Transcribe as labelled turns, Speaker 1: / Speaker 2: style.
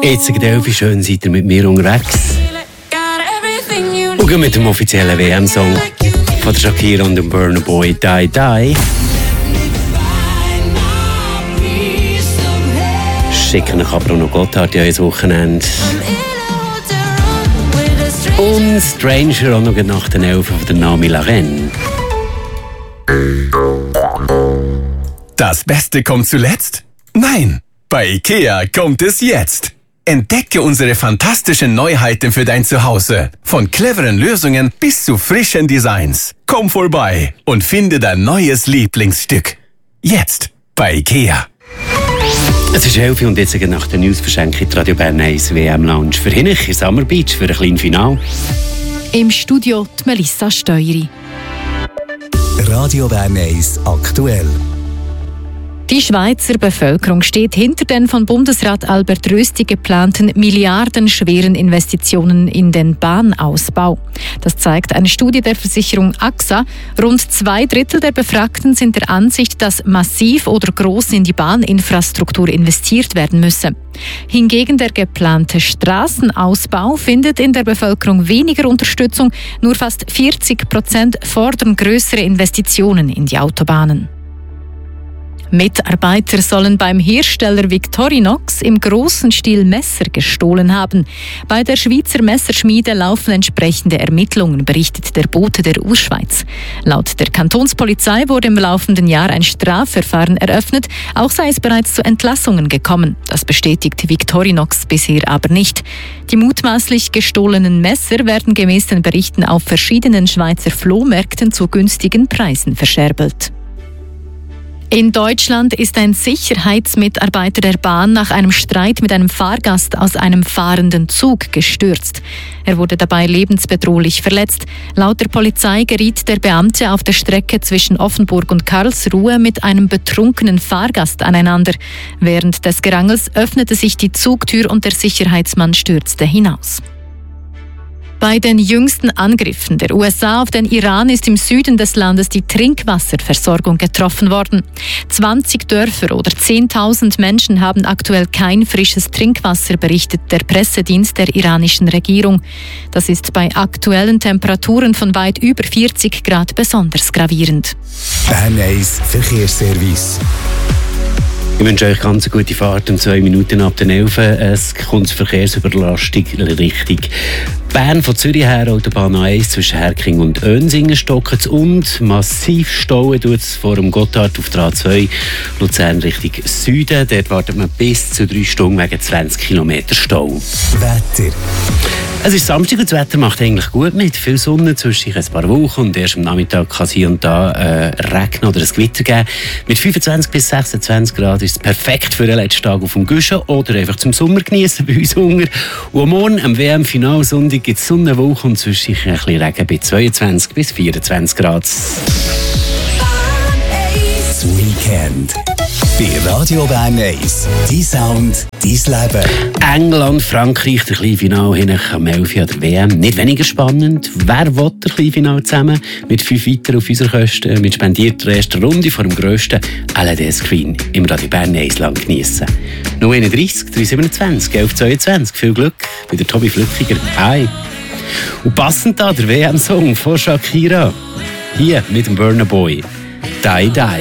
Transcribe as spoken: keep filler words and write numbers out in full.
Speaker 1: Jetzt geht Elfi, schön seid ihr mit mir unterwegs. Und gehen mit dem offiziellen W M-Song von der Shakira und dem Burna Boy, Die Die. Schicken nach Bruno Gotthard ja ins Wochenende. Und Stranger auch noch nach den Elfen von der Nami Laren.
Speaker 2: Das Beste kommt zuletzt? Nein, bei IKEA kommt es jetzt. Entdecke unsere fantastischen Neuheiten für dein Zuhause. Von cleveren Lösungen bis zu frischen Designs. Komm vorbei und finde dein neues Lieblingsstück. Jetzt bei IKEA.
Speaker 1: Es ist elf und jetzt nach der News verschenke ich die Radio Bern eins W M-Lounge für Hinich in Summer Beach für ein kleines Finale.
Speaker 3: Im Studio die Melissa Steueri.
Speaker 4: Radio Bern eins aktuell.
Speaker 3: Die Schweizer Bevölkerung steht hinter den von Bundesrat Albert Rösti geplanten milliardenschweren Investitionen in den Bahnausbau. Das zeigt eine Studie der Versicherung A X A. Rund zwei Drittel der Befragten sind der Ansicht, dass massiv oder groß in die Bahninfrastruktur investiert werden müsse. Hingegen der geplante Straßenausbau findet in der Bevölkerung weniger Unterstützung. Nur fast vierzig Prozent fordern größere Investitionen in die Autobahnen. Mitarbeiter sollen beim Hersteller Victorinox im großen Stil Messer gestohlen haben. Bei der Schweizer Messerschmiede laufen entsprechende Ermittlungen, berichtet der Bote der Urschweiz. Laut der Kantonspolizei wurde im laufenden Jahr ein Strafverfahren eröffnet, auch sei es bereits zu Entlassungen gekommen. Das bestätigt Victorinox bisher aber nicht. Die mutmaßlich gestohlenen Messer werden gemäß den Berichten auf verschiedenen Schweizer Flohmärkten zu günstigen Preisen verscherbelt. In Deutschland ist ein Sicherheitsmitarbeiter der Bahn nach einem Streit mit einem Fahrgast aus einem fahrenden Zug gestürzt. Er wurde dabei lebensbedrohlich verletzt. Laut der Polizei geriet der Beamte auf der Strecke zwischen Offenburg und Karlsruhe mit einem betrunkenen Fahrgast aneinander. Während des Gerangels öffnete sich die Zugtür und der Sicherheitsmann stürzte hinaus. Bei den jüngsten Angriffen der U S A auf den Iran ist im Süden des Landes die Trinkwasserversorgung getroffen worden. zwanzig Dörfer oder zehntausend Menschen haben aktuell kein frisches Trinkwasser, berichtet der Pressedienst der iranischen Regierung. Das ist bei aktuellen Temperaturen von weit über vierzig Grad besonders gravierend.
Speaker 4: Bern eins Verkehrsservice.
Speaker 1: Ich wünsche euch ganz eine gute Fahrt um zwei Minuten ab den elf. Es kommt Verkehrsüberlastung richtig. Bern von Zürich her, Autobahn A eins zwischen Herking und Önsingen stocken und massiv stauen tut es vor dem Gotthard auf der A zwei Luzern Richtung Süden. Dort wartet man bis zu drei Stunden wegen zwanzig Kilometer Stau.
Speaker 4: Wetter.
Speaker 1: Es ist Samstag und das Wetter macht eigentlich gut mit. Viel Sonne zwischen ein paar Wochen und erst am Nachmittag kann es hier und da äh, regnen oder ein Gewitter geben. Mit fünfundzwanzig bis sechsundzwanzig Grad ist es perfekt für den letzten Tag auf dem Guschen oder einfach zum Sommer genießen bei uns Hunger. Und am Morgen, am W M-Final Sonntag, gibt es Sonnenwoche und zwischen ein bisschen Regen bei zweiundzwanzig bis vierundzwanzig Grad.
Speaker 4: Das Weekend. Bei Radio Bern eins. Dein Sound, dein Leben.
Speaker 1: England, Frankreich, der Kleinfinale hin am elf Uhr der W M. Nicht weniger spannend. Wer will der Kleinfinale zusammen? Mit fünf weiteren auf unserer Kosten. Mit spendierter erster Runde vor dem grössten L E D-Screen im Radio Bern eins lang geniessen. null einunddreißig, drei siebenundzwanzig, elf zweiundzwanzig. Viel Glück bei der Tobi Flückiger. Hi. Und passend da der W M-Song von Shakira. Hier mit dem Burna Boy. Die Die.